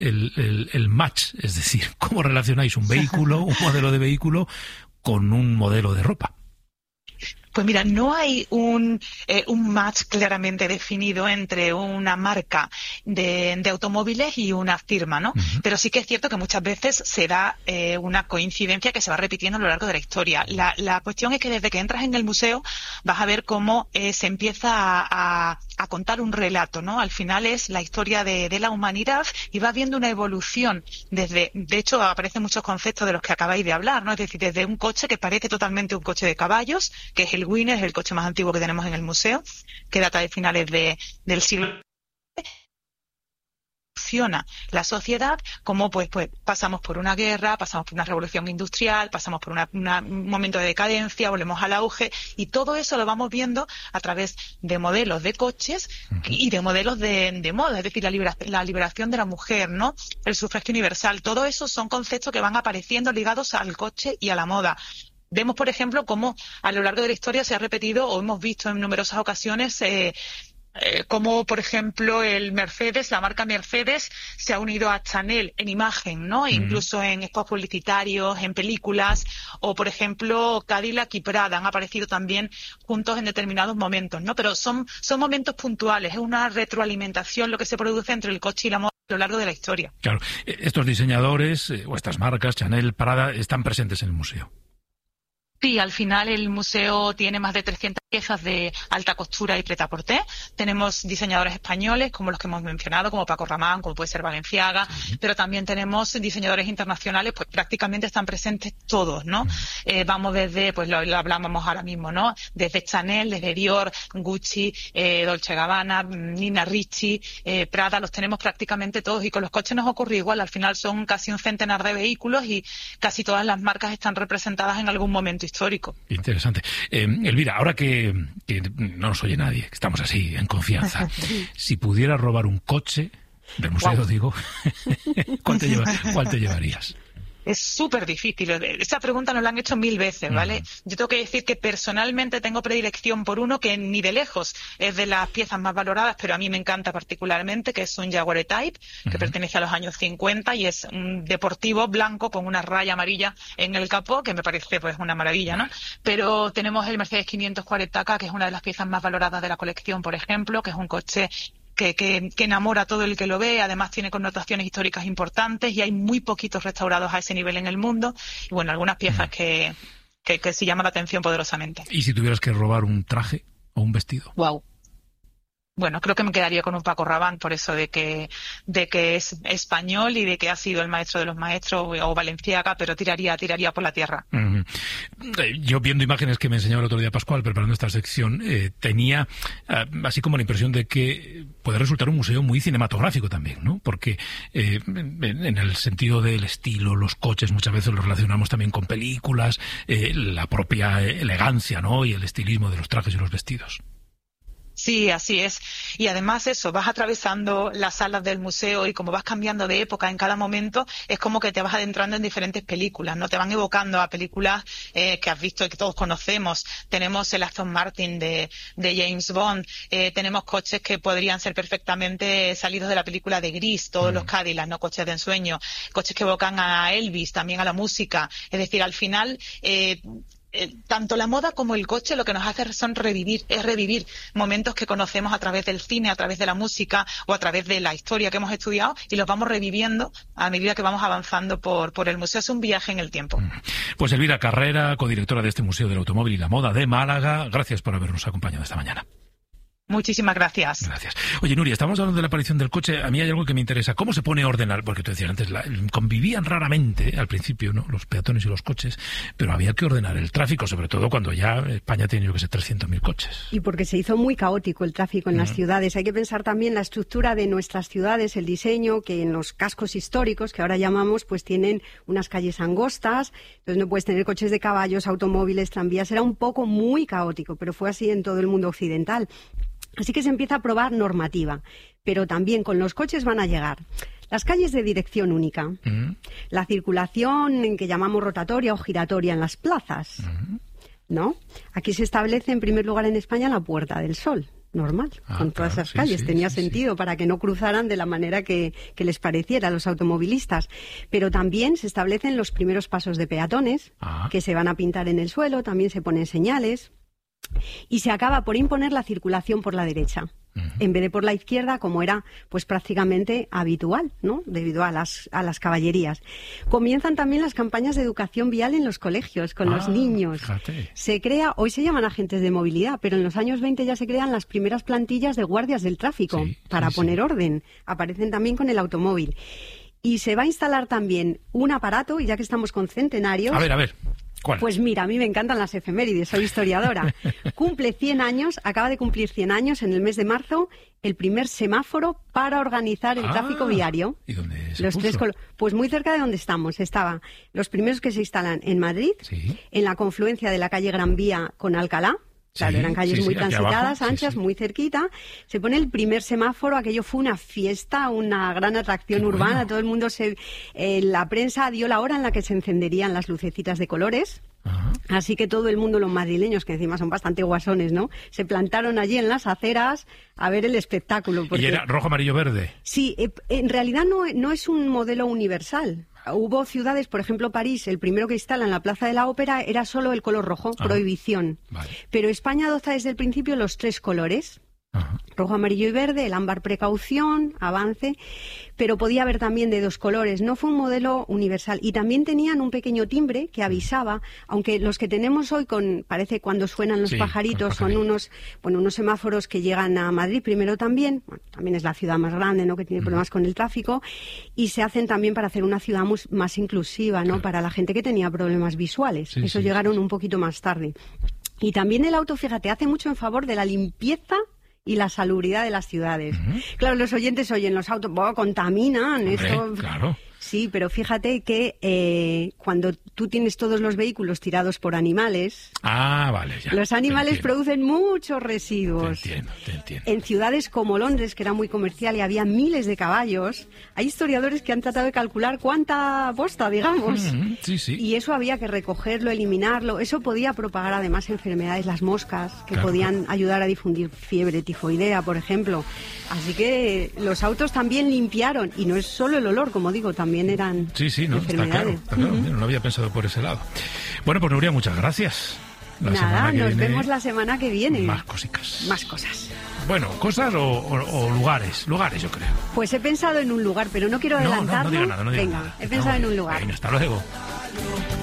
el match, es decir, cómo relacionáis un vehículo, un modelo de vehículo con un modelo de ropa. Pues mira, no hay un match claramente definido entre una marca de automóviles y una firma, ¿no? Uh-huh. Pero sí que es cierto que muchas veces se da una coincidencia que se va repitiendo a lo largo de la historia. La cuestión es que desde que entras en el museo vas a ver cómo se empieza a contar un relato, ¿no? Al final es la historia de la humanidad y vas viendo una evolución de hecho aparecen muchos conceptos de los que acabáis de hablar, ¿no? Es decir, desde un coche que parece totalmente un coche de caballos, que es el Winner, es el coche más antiguo que tenemos en el museo, que data de finales del siglo. Funciona la sociedad, como pues pasamos por una guerra, pasamos por una revolución industrial, pasamos por un momento de decadencia, volvemos al auge, y todo eso lo vamos viendo a través de modelos de coches y de modelos de moda, es decir, la liberación de la mujer, ¿no? El sufragio universal, todo eso son conceptos que van apareciendo ligados al coche y a la moda. Vemos, por ejemplo, cómo a lo largo de la historia se ha repetido o hemos visto en numerosas ocasiones como, por ejemplo, la marca Mercedes se ha unido a Chanel en imagen, ¿no? Incluso en spots publicitarios, en películas, o, por ejemplo, Cadillac y Prada han aparecido también juntos en determinados momentos, ¿no? Pero son momentos puntuales, es una retroalimentación lo que se produce entre el coche y la moda a lo largo de la historia. Claro, estos diseñadores o estas marcas, Chanel, Prada, están presentes en el museo. Sí, al final el museo tiene más de 300 piezas de alta costura y prêt-à-porter. Tenemos diseñadores españoles, como los que hemos mencionado, como Paco Rabanne, como puede ser Balenciaga, pero también tenemos diseñadores internacionales, pues prácticamente están presentes todos, ¿no? Vamos desde, pues lo hablábamos ahora mismo, ¿no? Desde Chanel, desde Dior, Gucci, Dolce & Gabbana, Nina Ricci, Prada, los tenemos prácticamente todos. Y con los coches nos ocurre igual, al final son casi un centenar de vehículos y casi todas las marcas están representadas en algún momento histórico. Interesante. Elvira, ahora que no nos oye nadie, que estamos así, en confianza, si pudieras robar un coche del museo, digo, ¿cuál te llevarías? Es súper difícil. Esa pregunta nos la han hecho 1000 veces, ¿vale? Yo tengo que decir que personalmente tengo predilección por uno que ni de lejos es de las piezas más valoradas, pero a mí me encanta particularmente, que es un Jaguar E-Type, que pertenece a los años 50 y es un deportivo blanco con una raya amarilla en el capó, que me parece pues una maravilla, ¿no? Pero tenemos el Mercedes 540K, que es una de las piezas más valoradas de la colección, por ejemplo, que es un coche que enamora a todo el que lo ve, además tiene connotaciones históricas importantes y hay muy poquitos restaurados a ese nivel en el mundo, y bueno, algunas piezas que sí llaman la atención poderosamente. ¿Y si tuvieras que robar un traje o un vestido? Wow. Bueno, creo que me quedaría con un Paco Rabanne, por eso de que es español y de que ha sido el maestro de los maestros, o Balenciaga, pero tiraría por la tierra. Yo, viendo imágenes que me enseñaba el otro día Pascual preparando esta sección, tenía así como la impresión de que puede resultar un museo muy cinematográfico también, ¿no? Porque en el sentido del estilo, los coches muchas veces los relacionamos también con películas, la propia elegancia, ¿no? Y el estilismo de los trajes y los vestidos. Sí, así es. Y además eso, vas atravesando las salas del museo y como vas cambiando de época en cada momento, es como que te vas adentrando en diferentes películas, ¿no? Te van evocando a películas que has visto y que todos conocemos. Tenemos el Aston Martin de James Bond, tenemos coches que podrían ser perfectamente salidos de la película de Gris, todos los Cadillac, ¿no? Coches de ensueño, coches que evocan a Elvis, también a la música. Es decir, al final tanto la moda como el coche lo que nos hace es revivir momentos que conocemos a través del cine, a través de la música o a través de la historia que hemos estudiado, y los vamos reviviendo a medida que vamos avanzando por el museo. Es un viaje en el tiempo. Pues Elvira Carrera, codirectora de este Museo del Automóvil y la Moda de Málaga, gracias por habernos acompañado esta mañana. Muchísimas gracias. Gracias. Oye, Nuria, estamos hablando de la aparición del coche. A mí hay algo que me interesa. ¿Cómo se pone a ordenar? Porque tú decías antes, convivían raramente al principio, ¿no?, los peatones y los coches, pero había que ordenar el tráfico, sobre todo cuando ya España tiene, yo que sé, 300.000 coches. Y porque se hizo muy caótico el tráfico en las ciudades. Hay que pensar también la estructura de nuestras ciudades, el diseño, que en los cascos históricos, que ahora llamamos, pues tienen unas calles angostas, entonces no puedes tener coches de caballos, automóviles, tranvías. Era un poco muy caótico, pero fue así en todo el mundo occidental. Así que se empieza a probar normativa, pero también con los coches van a llegar las calles de dirección única, la circulación en que llamamos rotatoria o giratoria en las plazas, ¿no? Aquí se establece en primer lugar en España la Puerta del Sol. normal, con todas esas calles. Tenía sentido para que no cruzaran de la manera que les pareciera a los automovilistas. Pero también se establecen los primeros pasos de peatones, que se van a pintar en el suelo, también se ponen señales, y se acaba por imponer la circulación por la derecha, en vez de por la izquierda, como era pues prácticamente habitual, ¿no? Debido a las caballerías. Comienzan también las campañas de educación vial en los colegios, con los niños. Fíjate. Se crea, hoy se llaman agentes de movilidad, pero en los años 20 ya se crean las primeras plantillas de guardias del tráfico para poner orden. Aparecen también con el automóvil. Y se va a instalar también un aparato, y ya que estamos con centenarios... A ver. ¿Cuál? Pues mira, a mí me encantan las efemérides, soy historiadora. Cumple 100 años, acaba de cumplir 100 años en el mes de marzo, el primer semáforo para organizar el tráfico viario. ¿Y dónde se los puso? Pues muy cerca de donde estamos. Estaban los primeros que se instalan en Madrid, en la confluencia de la calle Gran Vía con Alcalá. Claro, eran calles muy transitadas, anchas, muy cerquita. Se pone el primer semáforo, aquello fue una fiesta, una gran atracción urbana. Bueno. Todo el mundo la prensa dio la hora en la que se encenderían las lucecitas de colores. Así que todo el mundo, los madrileños, que encima son bastante guasones, ¿no? Se plantaron allí en las aceras a ver el espectáculo. ¿Y era rojo, amarillo, verde? Sí, en realidad no es un modelo universal. Hubo ciudades, por ejemplo París, el primero que instala en la Plaza de la Ópera era solo el color rojo, prohibición. Vale. Pero España adopta desde el principio los 3 colores. Rojo, amarillo y verde, el ámbar precaución, avance, pero podía haber también de 2 colores. No fue un modelo universal. Y también tenían un pequeño timbre que avisaba, aunque los que tenemos hoy parece cuando suenan los pajaritos, son unos semáforos que llegan a Madrid primero también. Bueno, también es la ciudad más grande, ¿no?, que tiene problemas con el tráfico, y se hacen también para hacer una ciudad más inclusiva, ¿no?, para la gente que tenía problemas visuales. Eso llegaron un poquito más tarde. Y también el auto, fíjate, hace mucho en favor de la limpieza y la salubridad de las ciudades. Claro, los oyentes oyen los autos, contaminan. Hombre, esto... Claro. Sí, pero fíjate que cuando tú tienes todos los vehículos tirados por animales... vale, ya. Los animales producen muchos residuos. Te entiendo. En ciudades como Londres, que era muy comercial y había miles de caballos, hay historiadores que han tratado de calcular cuánta bosta, digamos. Sí. Y eso había que recogerlo, eliminarlo. Eso podía propagar además enfermedades, las moscas, que podían ayudar a difundir fiebre tifoidea, por ejemplo. Así que los autos también limpiaron. Y no es solo el olor, como digo, también eran enfermedades. Está claro. No lo había pensado por ese lado. Bueno, pues Nuria, muchas gracias. Nos vemos la semana que viene. Más cositas. Más cosas. Bueno, cosas o lugares. Lugares, yo creo. Pues he pensado en un lugar, pero no quiero adelantarlo. No diga nada. Venga, he pensado en un lugar. Venga, hasta luego.